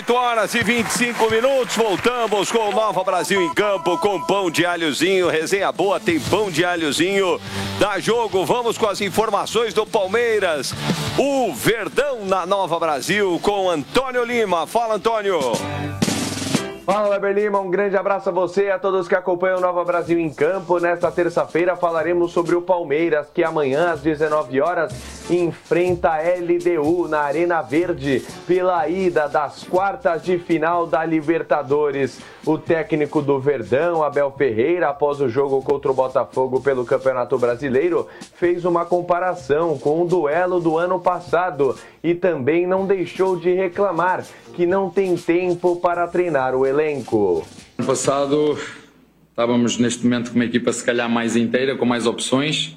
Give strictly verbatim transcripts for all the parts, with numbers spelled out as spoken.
oito horas e vinte e cinco minutos, voltamos com o Nova Brasil em campo, com pão de alhozinho, resenha boa, tem pão de alhozinho, dá jogo, vamos com as informações do Palmeiras, o Verdão na Nova Brasil, com Antônio Lima. Fala, Antônio! Fala, Weber Lima, um grande abraço a você e a todos que acompanham o Nova Brasil em campo. Nesta terça-feira falaremos sobre o Palmeiras, que amanhã às dezenove horas enfrenta a L D U na Arena Verde pela ida das quartas de final da Libertadores. O técnico do Verdão, Abel Ferreira, após o jogo contra o Botafogo pelo Campeonato Brasileiro, fez uma comparação com o duelo do ano passado e também não deixou de reclamar que não tem tempo para treinar o elenco. No passado estávamos neste momento com uma equipa se calhar mais inteira, com mais opções.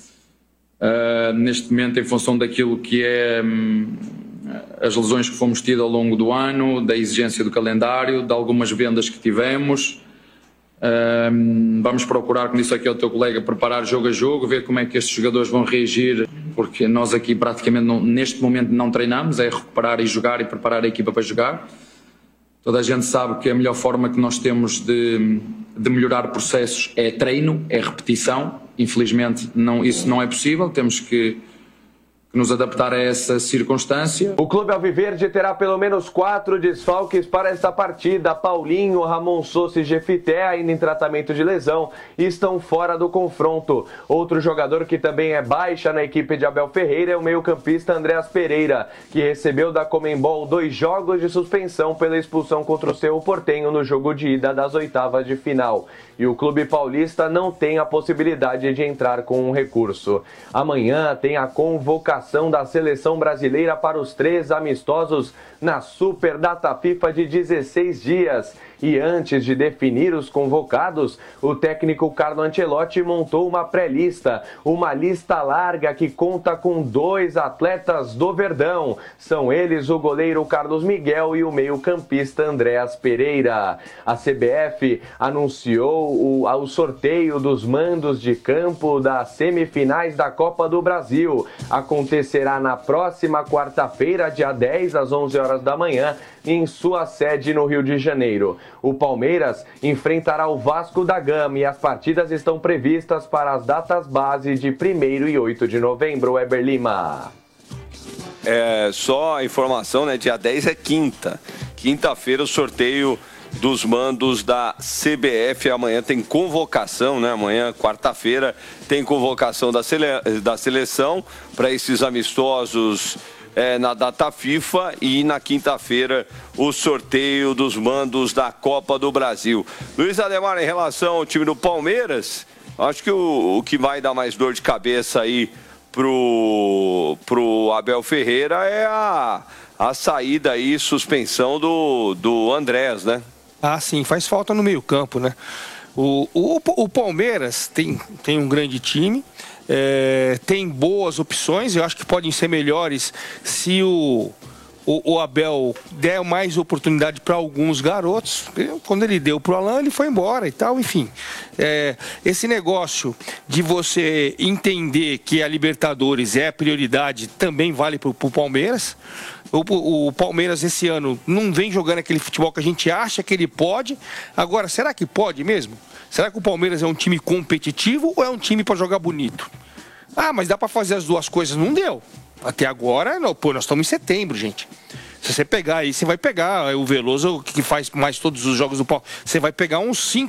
Uh, neste momento, em função daquilo que é um, as lesões que fomos tidos ao longo do ano, da exigência do calendário, de algumas vendas que tivemos, um, vamos procurar, como disse aqui ao teu colega, preparar jogo a jogo, ver como é que estes jogadores vão reagir, porque nós aqui praticamente não, neste momento não treinamos, é recuperar e jogar e preparar a equipa para jogar. Toda a gente sabe que a melhor forma que nós temos de, de melhorar processos é treino, é repetição. Infelizmente não, isso não é possível, temos que, que nos adaptar a essa circunstância. O Clube Alviverde terá pelo menos quatro desfalques para esta partida. Paulinho, Ramon Sousa e Jefité, ainda em tratamento de lesão, estão fora do confronto. Outro jogador que também é baixa na equipe de Abel Ferreira é o meio-campista Andreas Pereira, que recebeu da Conmebol dois jogos de suspensão pela expulsão contra o Cerro Porteño no jogo de ida das oitavas de final. E o clube paulista não tem a possibilidade de entrar com um recurso. Amanhã tem a convocação da seleção brasileira para os três amistosos na Super Data FIFA de dezesseis dias. E antes de definir os convocados, o técnico Carlo Ancelotti montou uma pré-lista, uma lista larga que conta com dois atletas do Verdão. São eles o goleiro Carlos Miguel e o meio-campista Andreas Pereira. A C B F anunciou o, o sorteio dos mandos de campo das semifinais da Copa do Brasil. Acontecerá na próxima quarta-feira, dia dez, às onze horas da manhã, em sua sede no Rio de Janeiro. O Palmeiras enfrentará o Vasco da Gama e as partidas estão previstas para as datas base de primeiro e oito de novembro. Weber Lima. É, só a informação, né? Dia dez é quinta. Quinta-feira o sorteio dos mandos da C B F. Amanhã tem convocação, né? Amanhã, quarta-feira, tem convocação da, sele... da seleção para esses amistosos É, na data FIFA, e na quinta-feira o sorteio dos mandos da Copa do Brasil. Luiz Ademar, em relação ao time do Palmeiras, acho que o, o que vai dar mais dor de cabeça aí pro, pro Abel Ferreira é a, a saída e suspensão do, do Andrés, né? Ah, sim, faz falta no meio campo, né? O, o, o Palmeiras tem, tem um grande time, é, tem boas opções, eu acho que podem ser melhores se o, o, o Abel der mais oportunidade para alguns garotos. Quando ele deu para o Alan, ele foi embora e tal, enfim. É, esse negócio de você entender que a Libertadores é a prioridade também vale para o Palmeiras. O, o Palmeiras esse ano não vem jogando aquele futebol que a gente acha que ele pode. Agora, será que pode mesmo? Será que o Palmeiras é um time competitivo ou é um time para jogar bonito? Ah, mas dá para fazer as duas coisas. Não deu. Até agora, não. Pô, nós estamos em setembro, gente. Se você pegar aí, você vai pegar o Veloso, que faz mais todos os jogos do Palmeiras. Você vai pegar uns